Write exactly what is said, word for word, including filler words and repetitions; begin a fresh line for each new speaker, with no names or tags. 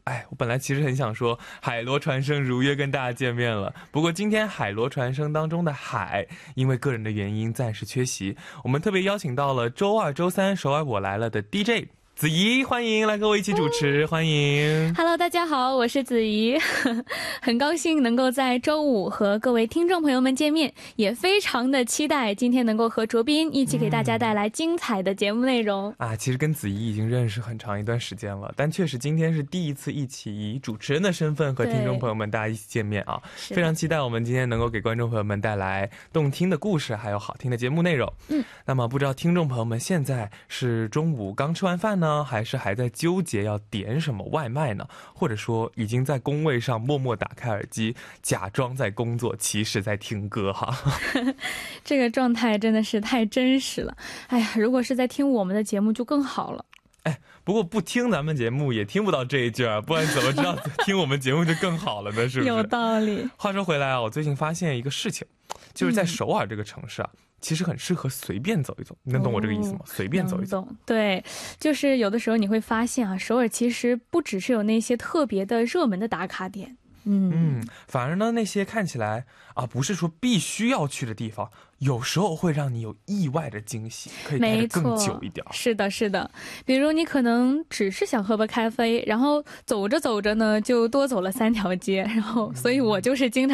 哎，我本来其实很想说海螺传声如约跟大家见面了，不过今天海螺传声当中的海因为个人的原因暂时缺席，我们特别邀请到了周二周三首尔我来了的 D J 子怡，欢迎来跟我一起主持，欢迎。
Hello， 大家好，我是子怡，很高兴能够在周五和各位听众朋友们见面，也非常的期待今天能够和卓斌一起给大家带来精彩的节目内容。
啊，其实跟子怡已经认识很长一段时间了，但确实今天是第一次一起以主持人的身份和听众朋友们大家一起见面啊，非常期待我们今天能够给观众朋友们带来动听的故事还有好听的节目内容。嗯，那么不知道听众朋友们现在是中午刚吃完饭呢，还是还在纠结要点什么外卖呢？或者说已经在工位上默默打开耳机，假装在工作，其实在听歌哈。
这个状态真的是太真实了。哎呀，如果是在听我们的节目就更好了。
哎，不过不听咱们节目也听不到这一句啊，不然怎么知道听我们节目就更好了呢？是不是？
有道理。
话说回来啊，我最近发现一个事情，就是在首尔这个城市啊，其实很适合随便走一走，你能懂我这个意思吗？随便走一走。
对，就是有的时候你会发现啊，首尔其实不只是有那些特别的热门的打卡点，嗯
嗯，反而呢那些看起来啊不是说必须要去的地方，有时候会让你有意外的惊喜，可以待得更久一点。
是的是的，比如你可能只是想喝杯咖啡，然后走着走着呢就多走了三条街，然后所以我就是经常